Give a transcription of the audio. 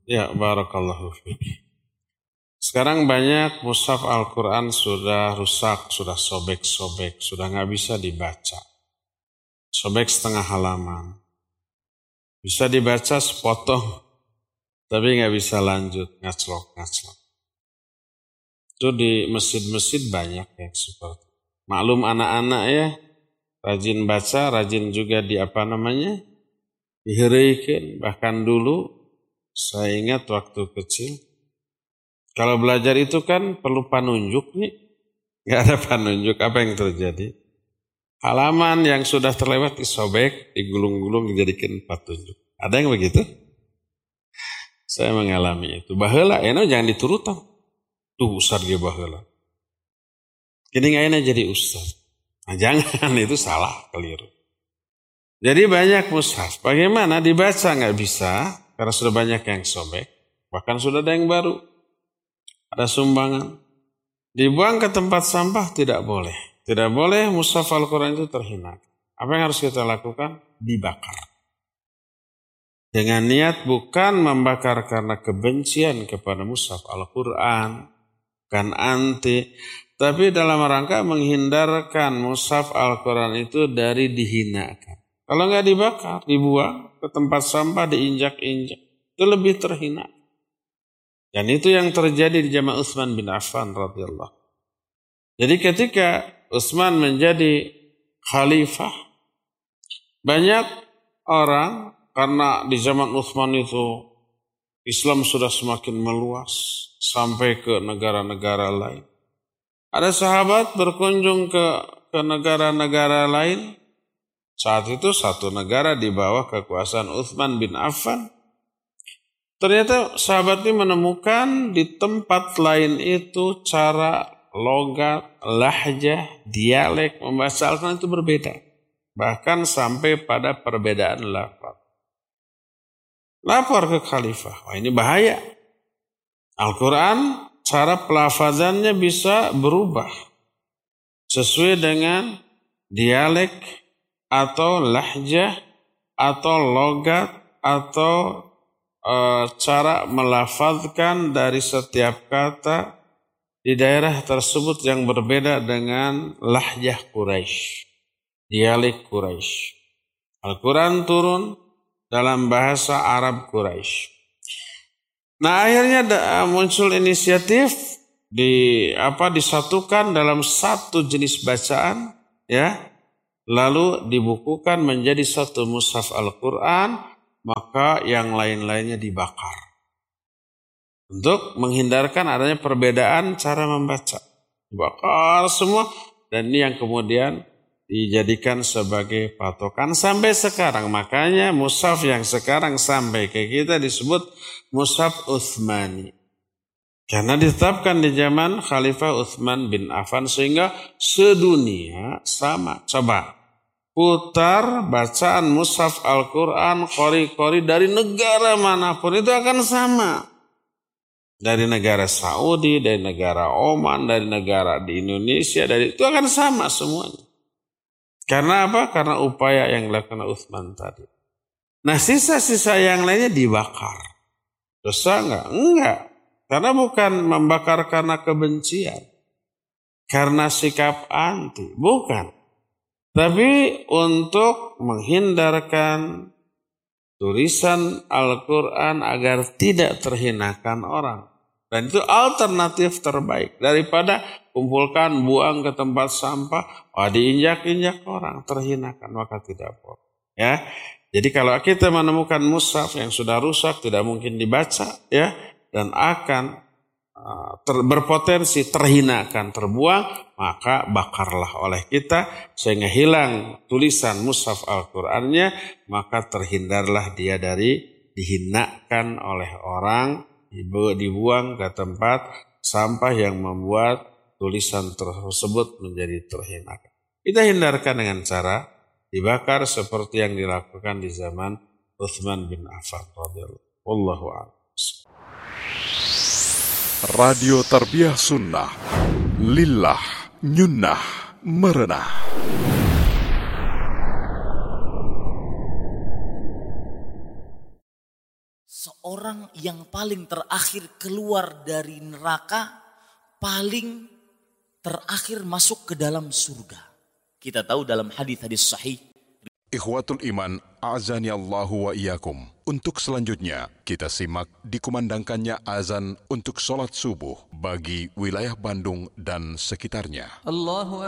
Ya, barakallahu fiik. Sekarang banyak mushaf Al-Quran sudah rusak, sudah sobek-sobek, sudah nggak bisa dibaca. Sobek setengah halaman. Bisa dibaca sepotong, tapi nggak bisa lanjut, ngaclok-ngaclok. Itu di masjid-masjid banyak yang seperti itu. Maklum anak-anak ya, rajin baca, rajin juga dihiraikan. Bahkan dulu, saya ingat waktu kecil, kalau belajar itu kan perlu panunjuk nih. Gak ada panunjuk, apa yang terjadi? Halaman yang sudah terlewat disobek, digulung-gulung, dijadikan petunjuk. Ada yang begitu? Saya mengalami itu. Baheula, jangan diturutan. Tuh ustaz dia baheula. Jadi gak enak jadi ustaz. Nah jangan, itu salah, keliru. Jadi banyak mushaf. Bagaimana dibaca gak bisa, karena sudah banyak yang sobek. Bahkan sudah ada yang baru. Ada sumbangan. Dibuang ke tempat sampah tidak boleh. Tidak boleh mushaf Al-Quran itu terhina. Apa yang harus kita lakukan? Dibakar. Dengan niat bukan membakar karena kebencian kepada mushaf Al-Quran. Kan anti. Tapi dalam rangka menghindarkan mushaf Al-Quran itu dari dihinakan. Kalau nggak dibakar, dibuang ke tempat sampah, diinjak-injak. Itu lebih terhina. Dan itu yang terjadi di zaman Utsman bin Affan radhiyallahu. Jadi ketika Utsman menjadi khalifah, banyak orang karena di zaman Utsman itu Islam sudah semakin meluas sampai ke negara-negara lain. Ada sahabat berkunjung ke negara-negara lain. Saat itu satu negara di bawah kekuasaan Utsman bin Affan. Ternyata sahabat ini menemukan di tempat lain itu cara logat, lahjah, dialek membaca Al-Quran itu berbeda. Bahkan sampai pada perbedaan lafaz. Lapor ke khalifah. Wah ini bahaya. Al-Quran cara pelafazannya bisa berubah. Sesuai dengan dialek atau lahjah atau logat atau cara melafazkan dari setiap kata di daerah tersebut yang berbeda dengan lahjah Quraisy, dialek Quraisy. Al-Quran turun dalam bahasa Arab Quraisy. Nah akhirnya muncul inisiatif disatukan dalam satu jenis bacaan, ya, lalu dibukukan menjadi satu mushaf Al-Quran. Maka yang lain-lainnya dibakar. Untuk menghindarkan adanya perbedaan cara membaca. Dibakar semua. Dan ini yang kemudian dijadikan sebagai patokan sampai sekarang. Makanya mushaf yang sekarang sampai ke kita disebut mushaf Utsmani. Karena ditetapkan di zaman Khalifah Utsman bin Affan sehingga sedunia sama. Coba. Putar bacaan mushaf Al-Quran, qori-qori dari negara manapun itu akan sama. Dari negara Saudi, dari negara Oman, dari negara di Indonesia, itu akan sama semuanya. Karena apa? Karena upaya yang dilakukan Utsman tadi. Nah sisa-sisa yang lainnya dibakar. Dosa enggak? Enggak. Karena bukan membakar karena kebencian. Karena sikap anti. Bukan. Tapi untuk menghindarkan tulisan Al-Quran agar tidak terhinakan orang. Dan itu alternatif terbaik. Daripada kumpulkan, buang ke tempat sampah, diinjak-injak orang, terhinakan, maka tidak boleh. Ya. Jadi kalau kita menemukan mushaf yang sudah rusak, tidak mungkin dibaca, ya, dan akan berpotensi terhinakan, terbuang, maka bakarlah oleh kita sehingga hilang tulisan mushaf Al-Qurannya, maka terhindarlah dia dari dihinakan oleh orang, dibuang ke tempat sampah yang membuat tulisan tersebut menjadi terhinakan. Kita hindarkan dengan cara dibakar seperti yang dilakukan di zaman Utsman bin Affan radhiyallahu. Wallahu a'lam. Radio Tarbiyah Sunnah Lillah Nyunnah Merenah. seorang yang paling terakhir keluar dari neraka, paling terakhir masuk ke dalam surga. Kita tahu dalam hadis-hadis sahih. Ikhwatul iman, a'azani Allahu wa iyyakum. Untuk selanjutnya, kita simak dikumandangkannya azan untuk sholat subuh bagi wilayah Bandung dan sekitarnya.